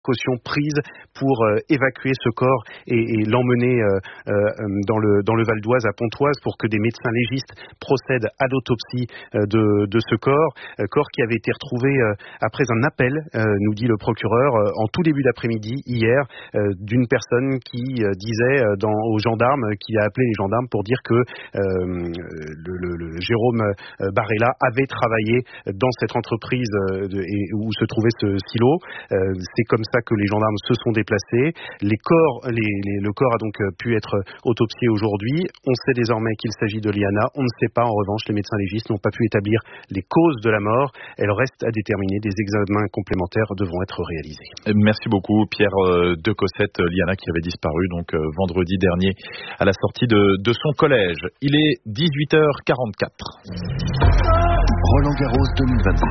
précautions prises pour évacuer ce corps et l'emmener dans le Val d'Oise à Pontoise pour que des médecins légistes procèdent à l'autopsie de ce corps qui avait été retrouvé après un appel, nous dit le procureur, en tout début d'après-midi hier, d'une personne qui disait aux gendarmes, qui a appelé les gendarmes pour dire que le Jérôme Barella avait travaillé dans cette entreprise où se trouvait ce silo. C'est comme ça que les gendarmes se sont déplacés. Le corps a donc pu être autopsié aujourd'hui. On sait désormais qu'il s'agit de Liana. On ne sait pas, en revanche, les médecins légistes n'ont pas pu établir les causes de la mort. Elle reste à déterminer. Des examens complémentaires devront être réalisés. Merci beaucoup, Pierre de Cossette. Liana qui avait disparu donc vendredi dernier à la sortie de son collège. Il est 18h44. Roland Garros 2026.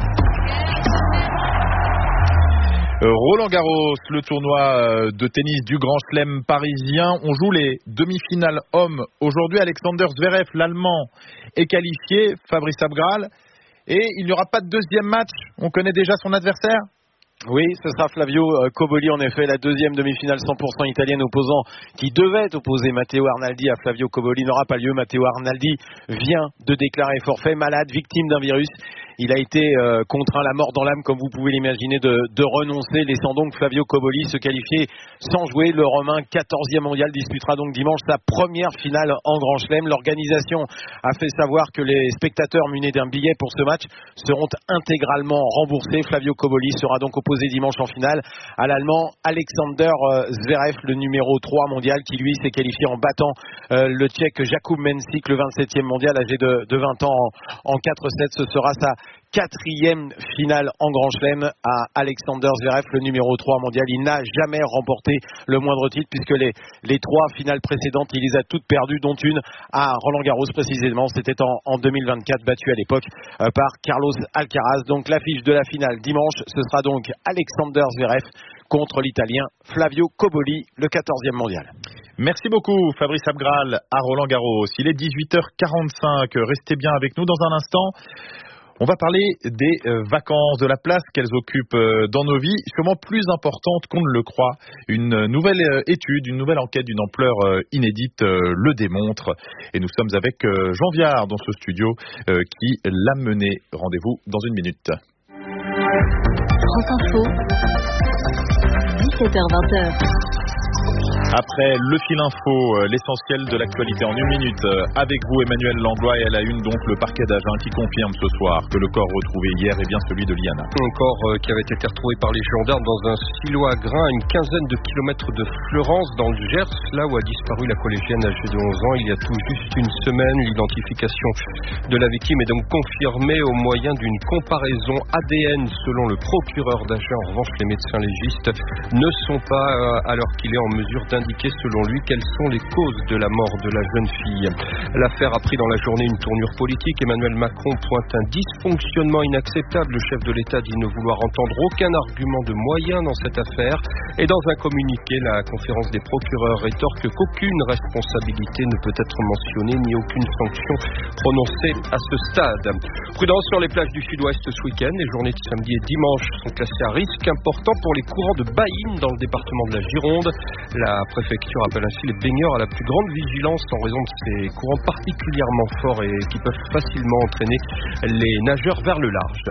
Roland Garros, le tournoi de tennis du Grand Chelem parisien. On joue les demi-finales hommes. Aujourd'hui, Alexander Zverev, l'Allemand, est qualifié, Fabrice Abgral. Et il n'y aura pas de deuxième match. On connaît déjà son adversaire ? Oui, ce sera Flavio Cobolli, en effet, la deuxième demi-finale 100% italienne opposant qui devait opposer Matteo Arnaldi à Flavio Cobolli n'aura pas lieu. Matteo Arnaldi vient de déclarer forfait, malade, victime d'un virus. Il a été contraint à la mort dans l'âme, comme vous pouvez l'imaginer, de renoncer, laissant donc Flavio Cobolli se qualifier sans jouer. Le Romain 14e mondial disputera donc dimanche sa première finale en Grand Chelem. L'organisation a fait savoir que les spectateurs munis d'un billet pour ce match seront intégralement remboursés. Flavio Cobolli sera donc opposé dimanche en finale à l'Allemand Alexander Zverev, le numéro 3 mondial, qui lui s'est qualifié en battant le Tchèque Jakub Mensik, le 27e mondial, âgé de 20 ans en 4-7. Ce sera sa 4e finale en Grand Chelem à Alexander Zverev, le numéro 3 mondial. Il n'a jamais remporté le moindre titre puisque les 3 finales précédentes, il les a toutes perdues, dont une à Roland Garros précisément. C'était en 2024, battu à l'époque par Carlos Alcaraz. Donc l'affiche de la finale dimanche, ce sera donc Alexander Zverev contre l'Italien Flavio Cobolli, le 14e mondial. Merci beaucoup Fabrice Abgral à Roland Garros. Il est 18h45. Restez bien avec nous dans un instant. On va parler des vacances, de la place qu'elles occupent dans nos vies, sûrement plus importante qu'on ne le croit. Une nouvelle étude, une nouvelle enquête d'une ampleur inédite le démontre. Et nous sommes avec Jean Viard dans ce studio qui l'a mené. Rendez-vous dans une minute. France Info, 17h-20h. Après le fil info, l'essentiel de l'actualité en une minute, avec vous Emmanuel Langlois, et à la une donc le parquet d'Agen qui confirme ce soir que le corps retrouvé hier est bien celui de Liana. Un corps qui avait été retrouvé par les gendarmes dans un silo à grains à une quinzaine de kilomètres de Fleurance dans le Gers, là où a disparu la collégienne âgée de 11 ans il y a tout juste une semaine. L'identification de la victime est donc confirmée au moyen d'une comparaison ADN selon le procureur d'Agen. En revanche, les médecins légistes ne sont pas, à l'heure qu'il est, en mesure d'indiquer selon lui quelles sont les causes de la mort de la jeune fille. L'affaire a pris dans la journée une tournure politique. Emmanuel Macron pointe un dysfonctionnement inacceptable. Le chef de l'État dit ne vouloir entendre aucun argument de moyen dans cette affaire. Et dans un communiqué, la conférence des procureurs rétorque qu'aucune responsabilité ne peut être mentionnée ni aucune sanction prononcée à ce stade. Prudence sur les plages du sud-ouest ce week-end. Les journées de samedi et dimanche sont classées à risque important pour les courants de Baïne dans le département de la Gironde. La préfecture appelle ainsi les baigneurs à la plus grande vigilance en raison de ces courants particulièrement forts et qui peuvent facilement entraîner les nageurs vers le large.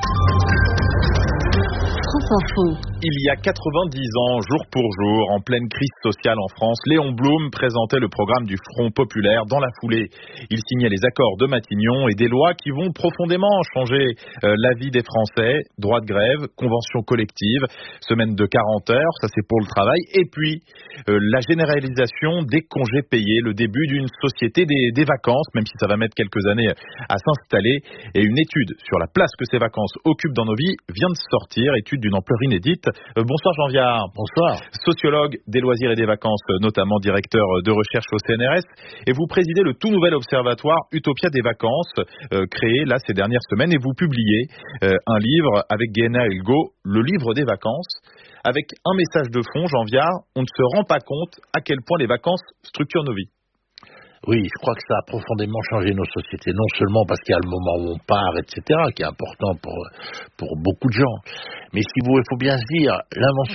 France Info. Il y a 90 ans, jour pour jour, en pleine crise sociale en France, Léon Blum présentait le programme du Front populaire. Dans la foulée, il signait les accords de Matignon et des lois qui vont profondément changer la vie des Français. Droit de grève, convention collective, semaine de 40 heures, ça c'est pour le travail. Et puis, la généralisation des congés payés, le début d'une société des vacances, même si ça va mettre quelques années à s'installer. Et une étude sur la place que ces vacances occupent dans nos vies vient de sortir, étude d'une ampleur inédite. Bonsoir Jean Viard. Bonsoir. Sociologue des loisirs et des vacances, notamment directeur de recherche au CNRS. Et vous présidez le tout nouvel observatoire Utopia des vacances, créé là ces dernières semaines. Et vous publiez un livre avec Guéna Elgo, le livre des vacances. Avec un message de fond, Jean Viard, on ne se rend pas compte à quel point les vacances structurent nos vies. Oui, je crois que ça a profondément changé nos sociétés, non seulement parce qu'il y a le moment où on part, etc., qui est important pour beaucoup de gens, mais il faut bien se dire, l'invention